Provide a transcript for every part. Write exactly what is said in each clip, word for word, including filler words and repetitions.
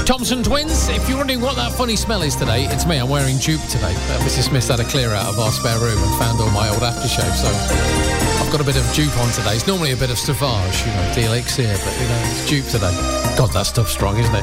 Thompson Twins, if you're wondering what that funny smell is today, it's me. I'm wearing Jupe today. Uh, Missus Smith's had a clear out of our spare room and found all my old aftershave, so I've got a bit of Jupe on today. It's normally a bit of Sauvage, you know, the elixir, but, you know, it's Jupe today. God, that stuff's strong, isn't it?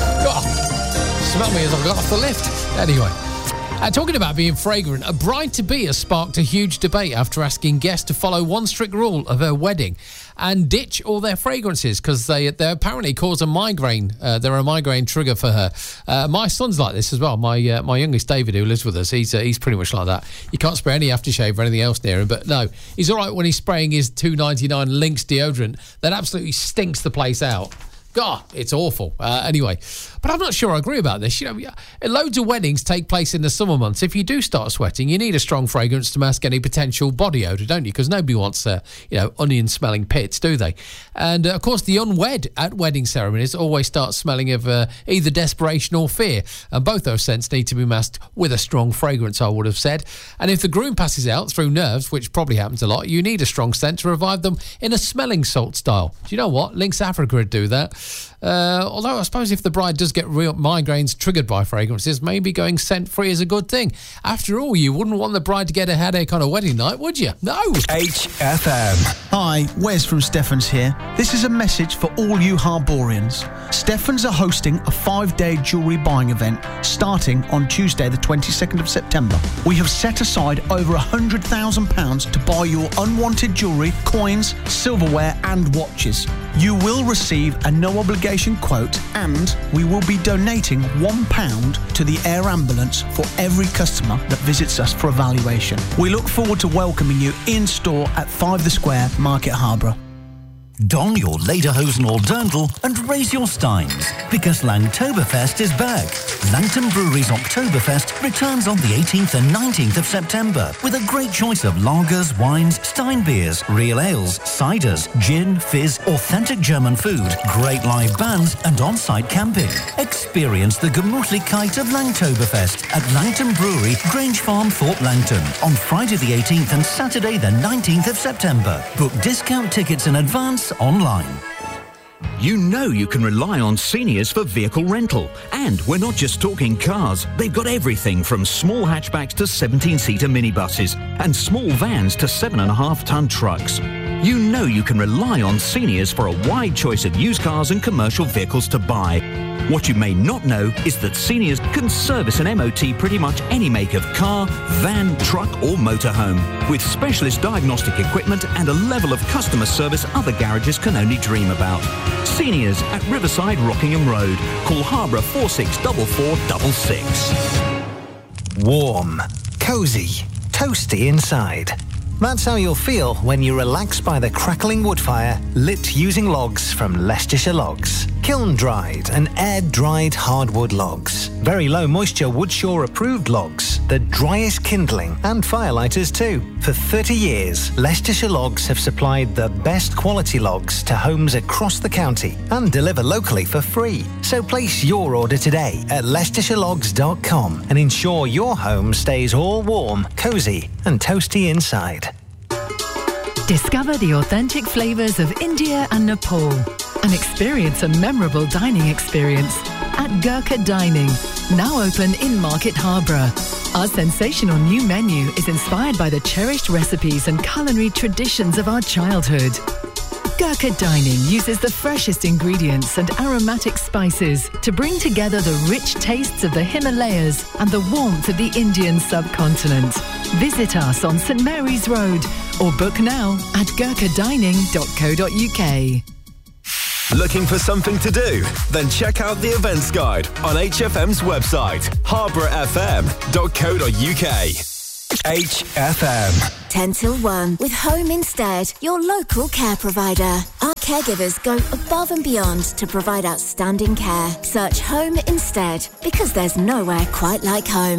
Oh, smell me as I got off the lift. Anyway. Uh, talking about being fragrant, a bride-to-be has sparked a huge debate after asking guests to follow one strict rule of her wedding and ditch all their fragrances because they they apparently cause a migraine. Uh, they're a migraine trigger for her. Uh, my son's like this as well. My uh, my youngest David, who lives with us, he's uh, he's pretty much like that. You can't spray any aftershave or anything else near him, but no, he's all right when he's spraying his two ninety-nine Lynx deodorant that absolutely stinks the place out. God, it's awful. Uh, anyway, but I'm not sure I agree about this. You know, loads of weddings take place in the summer months. If you do start sweating, you need a strong fragrance to mask any potential body odour, don't you? Because nobody wants, uh, you know, onion-smelling pits, do they? And, uh, of course, the unwed at wedding ceremonies always start smelling of uh, either desperation or fear. And both those scents need to be masked with a strong fragrance, I would have said. And if the groom passes out through nerves, which probably happens a lot, you need a strong scent to revive them in a smelling salt style. Do you know what? Lynx Africa would do that. Uh, although I suppose if the bride does get real migraines triggered by fragrances, maybe going scent-free is a good thing. After all, you wouldn't want the bride to get a headache on a wedding night, would you? No! H F M. Hi, Wes from Stephens here. This is a message for all you Harborians. Stephens are hosting a five-day jewellery buying event starting on Tuesday the twenty-second of September. We have set aside over one hundred thousand pounds to buy your unwanted jewellery, coins, silverware and watches. You will receive a no-obligation quote and we will be donating one pound to the air ambulance for every customer that visits us for evaluation. We look forward to welcoming you in store at five The Square, Market Harborough. Don your lederhosen or dirndl and raise your steins because Langtoberfest is back. Langton Brewery's Oktoberfest returns on the eighteenth and nineteenth of September with a great choice of lagers, wines, Stein beers, real ales, ciders, gin, fizz, authentic German food, great live bands and on-site camping. Experience the Gemütlichkeit of Langtoberfest at Langton Brewery, Grange Farm, Fort Langton on Friday the eighteenth and Saturday the nineteenth of September. Book discount tickets in advance online. You know you can rely on Seniors for vehicle rental. And we're not just talking cars. They've got everything from small hatchbacks to seventeen-seater minibuses and small vans to seven and a half ton trucks. You know you can rely on Seniors for a wide choice of used cars and commercial vehicles to buy. What you may not know is that Seniors can service an M O T pretty much any make of car, van, truck or motorhome with specialist diagnostic equipment and a level of customer service other garages can only dream about. Seniors at Riverside Rockingham Road. Call Harborough four six four four six six. Warm, cosy, toasty inside. That's how you'll feel when you relax by the crackling wood fire lit using logs from Leicestershire Logs. Kiln-dried and air-dried hardwood logs. Very low moisture Woodshaw approved logs. The driest kindling and firelighters too. For thirty years, Leicestershire Logs have supplied the best quality logs to homes across the county and deliver locally for free. So place your order today at leicestershire logs dot com and ensure your home stays all warm, cosy and toasty inside. Discover the authentic flavours of India and Nepal and experience a memorable dining experience at Gurkha Dining, now open in Market Harborough. Our sensational new menu is inspired by the cherished recipes and culinary traditions of our childhood. Gurkha Dining uses the freshest ingredients and aromatic spices to bring together the rich tastes of the Himalayas and the warmth of the Indian subcontinent. Visit us on St Mary's Road or book now at gurkha dining dot co dot uk. Looking for something to do? Then check out the events guide on H F M's website, harborough f m dot co dot uk. H F M. ten till one with Home Instead, your local care provider. Our caregivers go above and beyond to provide outstanding care. Search Home Instead because there's nowhere quite like home.